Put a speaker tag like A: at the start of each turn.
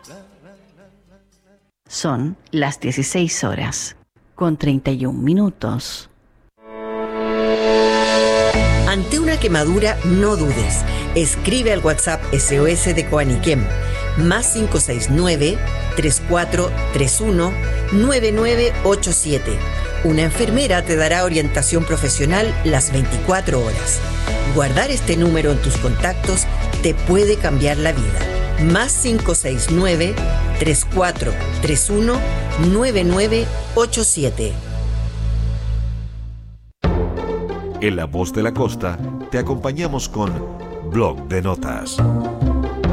A: Son las 16:31.
B: Ante una quemadura, no dudes. Escribe al WhatsApp SOS de Coaniquem, +569 3431 9987. Una enfermera te dará orientación profesional las 24 horas. Guardar este número en tus contactos te puede cambiar la vida. +569 3431 9987.
C: En La Voz de la Costa te acompañamos con Blog de Notas.